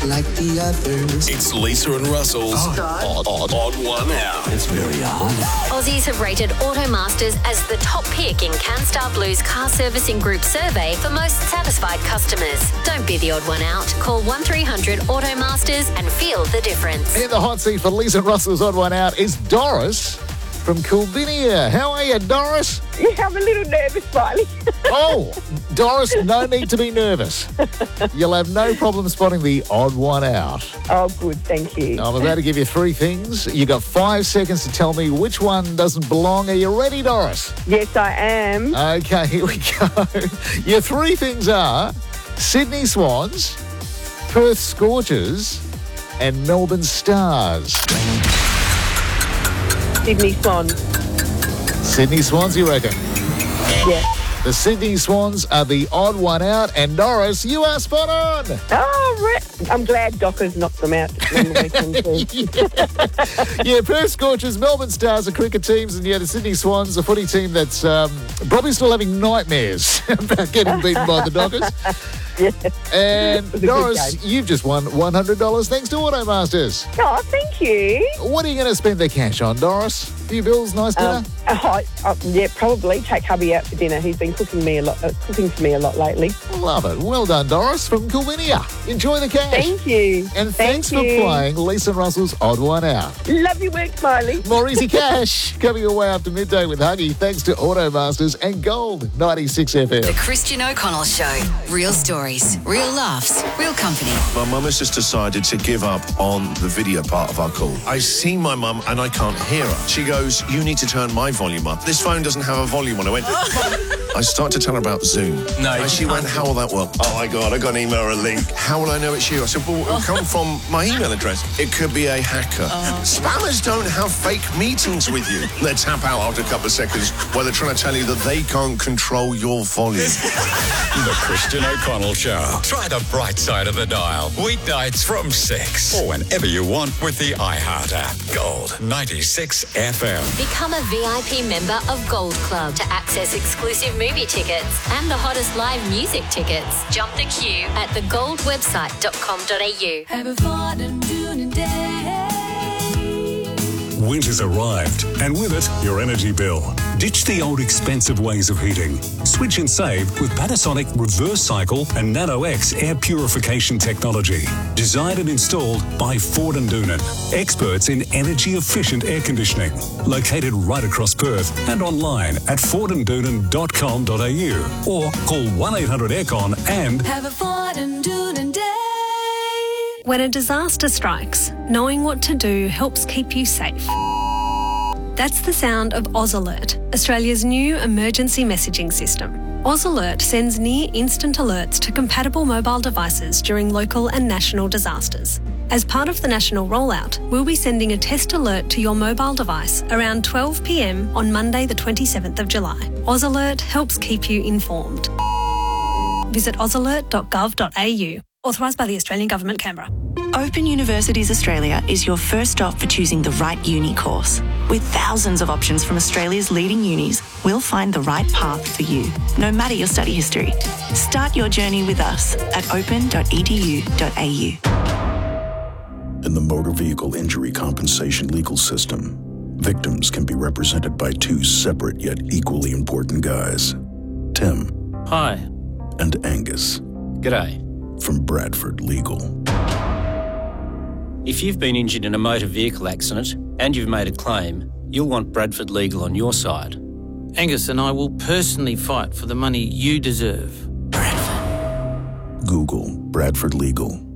like the others. It's Lisa and Russell's Odd One Out. It's very odd. Aussies have rated Automasters as the top pick in CanStar Blue's car servicing group survey for most satisfied customers. Don't be the odd one out. Call 1300 Automasters and feel the difference. In the hot seat for Lisa and Russell's Odd One Out is Doris from Coolbinia. How are you, Doris? Yeah, I'm a little nervous, Smiley. Oh, Doris, no need to be nervous. You'll have no problem spotting the odd one out. Oh, good, thank you. I'm about to give you 3 things. You got 5 seconds to tell me which one doesn't belong. Are you ready, Doris? Yes, I am. Okay, here we go. Your 3 things are Sydney Swans, Perth Scorchers, and Melbourne Stars. Sydney Swans. Sydney Swans, you reckon? Yeah. The Sydney Swans are the odd one out, and Doris, you are spot on. Oh, right. I'm glad Docker's knocked them out on the weekend too. Yeah, Perth Scorchers, Melbourne Stars are cricket teams, and yeah, the Sydney Swans, a footy team that's probably still having nightmares about getting beaten by the Dockers. Yeah. And Doris, you've just won $100 thanks to Automasters. Oh, thank you. What are you going to spend the cash on, Doris? A few bills, nice dinner? Yeah, probably take hubby out for dinner. He's been cooking for me a lot lately. Love it. Well done, Doris from Coolbinia. Enjoy the cash. Thank you. And thanks for playing Lisa and Russell's Odd One Out. Love your work, Smiley. More easy cash coming your way after midday with Huggy. Thanks to Automasters and Gold 96 FM. The Christian O'Connell Show. Real stories, real laughs, real company. My mum has just decided to give up on the video part of our call. I see my mum and I can't hear her. She goes, you need to turn my volume up. This phone doesn't have a volume on. I went, I started to tell her about Zoom. No, and she went, how will that work? Oh my God, I got an email or a link. How will I know it's you? I said, well, it'll come from my email address. It could be a hacker. Spammers don't have fake meetings with you. They tap out after a couple of seconds while they're trying to tell you that they can't control your volume. The Christian O'Connell Show. Try the bright side of the dial. Weeknights from 6. Or whenever you want with the iHeart app. Gold 96 FM. Become a VIP member of Gold Club to access exclusive movie tickets and the hottest live music tickets. Jump the queue at thegoldwebsite.com.au. Have a fun and Doonin' Day. Winter's arrived, and with it, your energy bill. Ditch the old expensive ways of heating. Switch and save with Panasonic Reverse Cycle and Nano X air purification technology. Designed and installed by Ford & Doonan. Experts in energy-efficient air conditioning. Located right across Perth and online at fordanddoonan.com.au or call 1-800-AIRCON and Have a fun and Doonin' Day. When a disaster strikes, knowing what to do helps keep you safe. That's the sound of Oz Alert, Australia's new emergency messaging system. Oz Alert sends near instant alerts to compatible mobile devices during local and national disasters. As part of the national rollout, we'll be sending a test alert to your mobile device around 12 p.m. on Monday the 27th of July. Oz Alert helps keep you informed. Visit ozalert.gov.au. Authorised by the Australian Government, Canberra. Open Universities Australia is your first stop for choosing the right uni course. With thousands of options from Australia's leading unis, we'll find the right path for you, no matter your study history. Start your journey with us at open.edu.au. In the motor vehicle injury compensation legal system, victims can be represented by 2 separate yet equally important guys. Tim. Hi. And Angus. G'day. From Bradford Legal. If you've been injured in a motor vehicle accident and you've made a claim, you'll want Bradford Legal on your side. Angus and I will personally fight for the money you deserve. Google Bradford Legal.